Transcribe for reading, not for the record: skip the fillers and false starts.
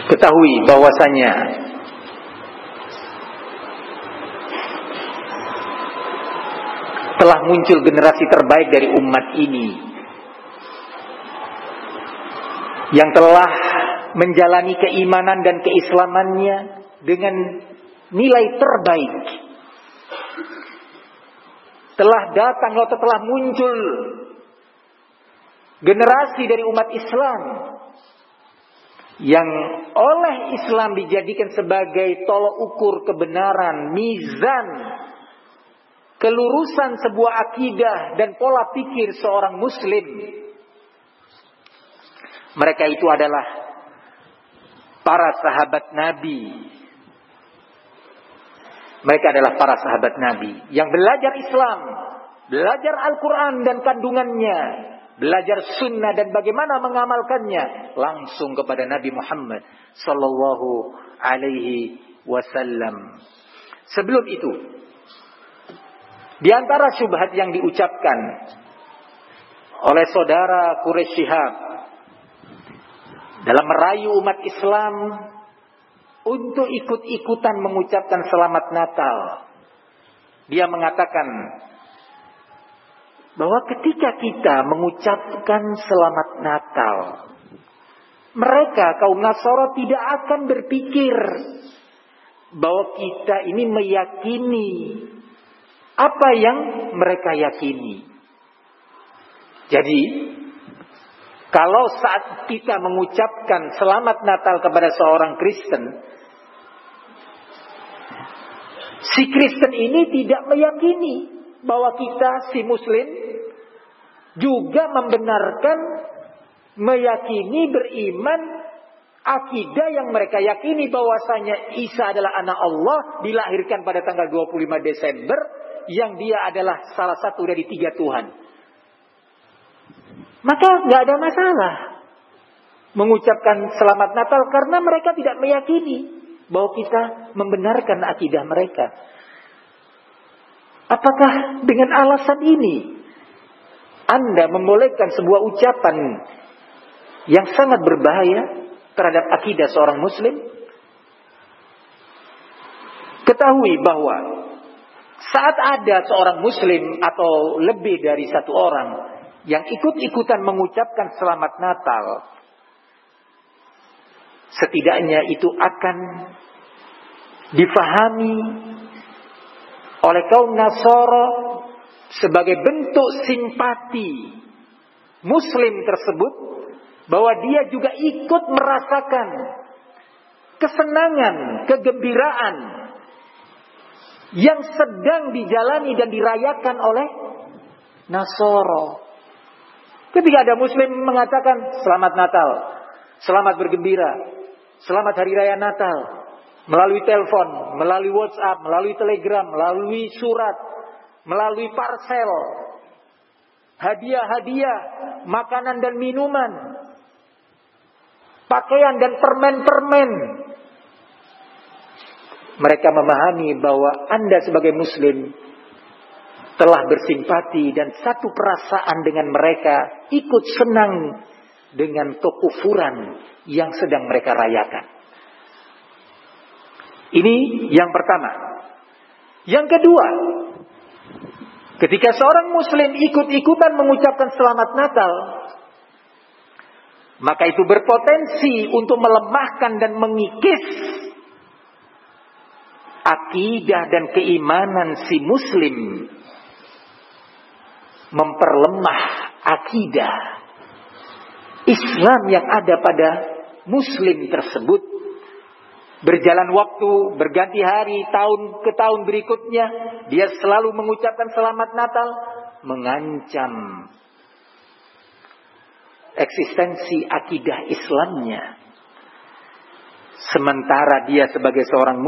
Ketahui bahwasanya telah muncul generasi terbaik dari umat ini yang telah menjalani keimanan dan keislamannya dengan nilai terbaik. Telah datang atau telah muncul generasi dari umat Islam yang oleh Islam dijadikan sebagai tolok ukur kebenaran, mizan, kelurusan sebuah akidah dan pola pikir seorang muslim. Mereka itu adalah para sahabat Nabi. Mereka adalah para sahabat Nabi yang belajar Islam, belajar Al-Quran dan kandungannya, belajar sunnah dan bagaimana mengamalkannya langsung kepada Nabi Muhammad sallallahu alaihi wasallam. Sebelum itu, di antara syubhat yang diucapkan oleh saudara Quraisy Shihab dalam merayu umat Islam untuk ikut-ikutan mengucapkan selamat Natal, dia mengatakan bahwa ketika kita mengucapkan selamat Natal, mereka kaum Nasara tidak akan berpikir bahwa kita ini meyakini apa yang mereka yakini. Jadi, kalau saat kita mengucapkan selamat Natal kepada seorang Kristen, si Kristen ini tidak meyakini bahwa kita, si Muslim, juga membenarkan, meyakini, beriman akidah yang mereka yakini bahwasanya Isa adalah anak Allah, dilahirkan pada tanggal 25 Desember, yang dia adalah salah satu dari 3 Tuhan. Maka nggak ada masalah mengucapkan selamat Natal karena mereka tidak meyakini bahwa kita membenarkan akidah mereka. Apakah dengan alasan ini Anda membolehkan sebuah ucapan yang sangat berbahaya terhadap akidah seorang Muslim? Ketahui bahwa saat ada seorang Muslim atau lebih dari satu orang yang ikut-ikutan mengucapkan selamat Natal, setidaknya itu akan difahami oleh kaum Nasara sebagai bentuk simpati Muslim tersebut, bahwa dia juga ikut merasakan kesenangan, kegembiraan yang sedang dijalani dan dirayakan oleh Nasara. Ketika ada Muslim mengatakan selamat Natal, selamat bergembira, selamat Hari Raya Natal, melalui telepon, melalui WhatsApp, melalui Telegram, melalui surat, melalui parcel, hadiah-hadiah, makanan dan minuman, pakaian dan permen-permen. Mereka memahami bahwa Anda sebagai Muslim telah bersimpati dan satu perasaan dengan mereka, ikut senang dengan kekufuran yang sedang mereka rayakan. Ini yang pertama. Yang kedua, ketika seorang Muslim ikut-ikutan mengucapkan selamat Natal, maka itu berpotensi untuk melemahkan dan mengikis akidah dan keimanan si Muslim, memperlemah akidah Islam yang ada pada Muslim tersebut. Berjalan waktu, berganti hari, tahun ke tahun berikutnya, dia selalu mengucapkan selamat Natal, mengancam eksistensi akidah Islamnya. Sementara dia sebagai seorang